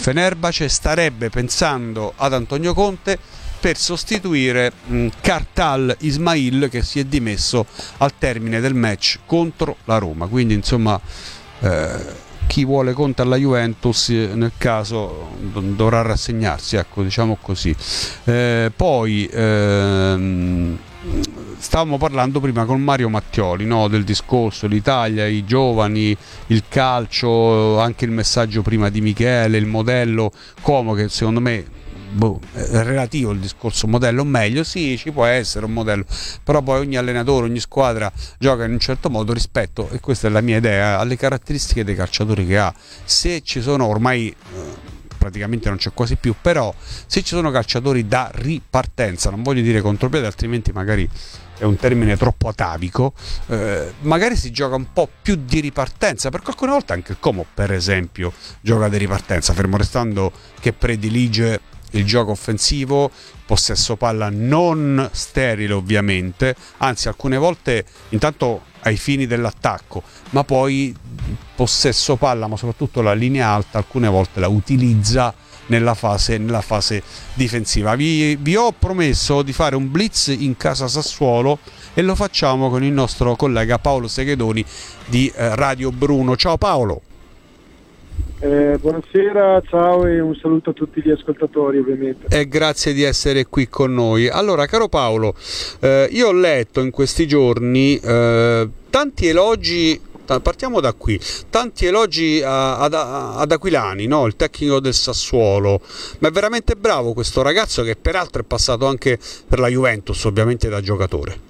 Fenerbahce starebbe pensando ad Antonio Conte per sostituire Kartal Ismail, che si è dimesso al termine del match contro la Roma. Quindi insomma chi vuole Conte alla Juventus nel caso dovrà rassegnarsi, ecco, diciamo così. Poi stavamo parlando prima con Mario Mattioli, no, del discorso l'Italia, i giovani, il calcio, anche il messaggio prima di Michele, il modello Como, che secondo me è relativo il discorso modello, meglio sì, ci può essere un modello, però poi ogni allenatore, ogni squadra gioca in un certo modo rispetto, e questa è la mia idea, alle caratteristiche dei calciatori che ha. Se ci sono ormai praticamente non c'è quasi più, però se ci sono calciatori da ripartenza, non voglio dire contropiede, altrimenti magari è un termine troppo atavico, magari si gioca un po' più di ripartenza, perché alcune volte anche il Como per esempio gioca di ripartenza, fermo restando che predilige il gioco offensivo, possesso palla non sterile ovviamente, anzi alcune volte intanto ai fini dell'attacco, ma poi possesso palla, ma soprattutto la linea alta alcune volte la utilizza nella fase difensiva. Vi ho promesso di fare un blitz in casa Sassuolo e lo facciamo con il nostro collega Paolo Seghedoni di Radio Bruno. Ciao Paolo. Buonasera, ciao e un saluto a tutti gli ascoltatori ovviamente. E grazie di essere qui con noi. Allora, caro Paolo, io ho letto in questi giorni tanti elogi, partiamo da qui, tanti elogi ad Aquilani, no? Il tecnico del Sassuolo, ma è veramente bravo questo ragazzo, che peraltro è passato anche per la Juventus ovviamente da giocatore.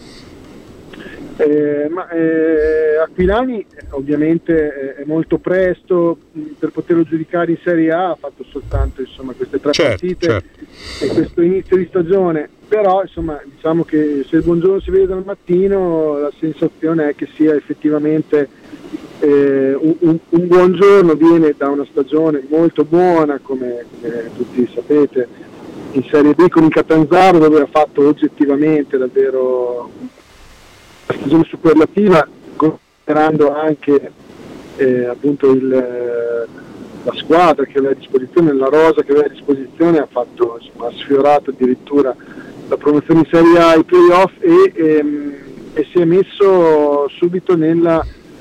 Aquilani ovviamente è molto presto per poterlo giudicare in Serie A, ha fatto soltanto insomma queste tre partite e questo inizio di stagione, però insomma diciamo che se il buongiorno si vede dal mattino la sensazione è che sia effettivamente un buongiorno, viene da una stagione molto buona come tutti sapete in Serie B con il Catanzaro, dove ha fatto oggettivamente davvero una stagione superlativa, considerando anche appunto la squadra che aveva a disposizione, la rosa che aveva a disposizione, ha sfiorato addirittura la promozione in Serie A, i playoff e si è messo subito nella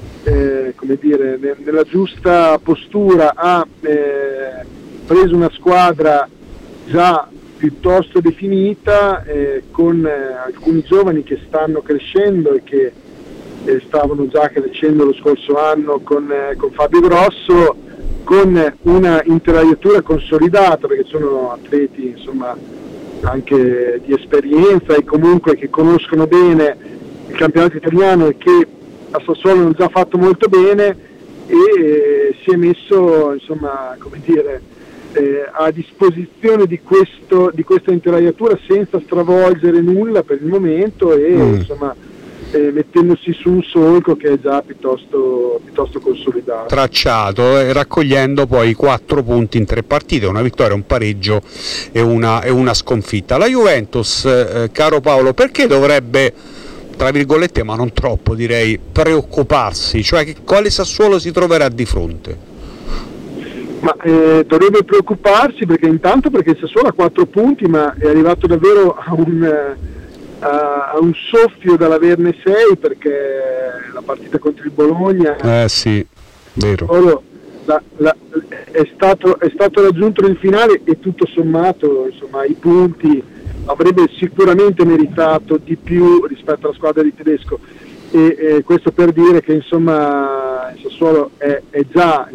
giusta postura, ha preso una squadra già piuttosto definita, con alcuni giovani che stanno crescendo e che stavano già crescendo lo scorso anno con Fabio Grosso, con una intelaiatura consolidata, perché sono atleti insomma anche di esperienza e comunque che conoscono bene il campionato italiano e che a Sassuolo hanno già fatto molto bene, e si è messo insomma a disposizione di questa intelaiatura senza stravolgere nulla per il momento e insomma mettendosi su un solco che è già piuttosto consolidato, tracciato, raccogliendo poi 4 punti in 3 partite, una vittoria, un pareggio e una sconfitta. La Juventus, caro Paolo, perché dovrebbe, tra virgolette, ma non troppo direi, preoccuparsi? Cioè quale Sassuolo si troverà di fronte? Ma dovrebbe preoccuparsi perché il Sassuolo ha 4 punti, ma è arrivato davvero a un soffio dall'averne 6, perché la partita contro il Bologna sì, vero. È stato raggiunto nel finale e tutto sommato insomma i punti avrebbe sicuramente meritato di più rispetto alla squadra di Tedesco, e questo per dire che insomma il Sassuolo è già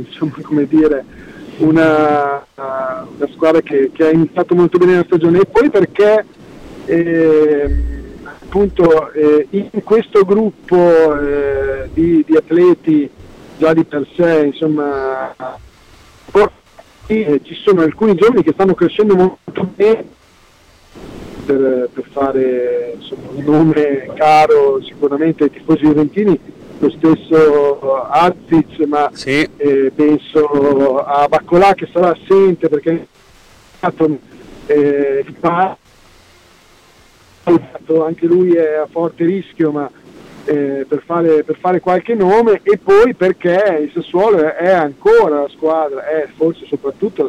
una squadra che ha iniziato molto bene la stagione, e poi perché in questo gruppo di atleti già di per sé insomma ci sono alcuni giovani che stanno crescendo molto bene per fare insomma un nome caro sicuramente ai tifosi juventini, lo stesso Azic, ma sì. Penso a Baccolà che sarà assente perché anche lui è a forte rischio, ma per fare qualche nome, e poi perché il Sassuolo è ancora la squadra, è forse soprattutto la